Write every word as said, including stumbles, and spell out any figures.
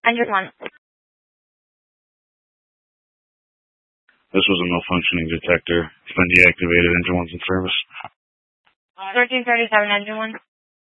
Engine one. This was a malfunctioning detector. It's been deactivated. Engine one's in service. thirteen thirty-seven, engine one.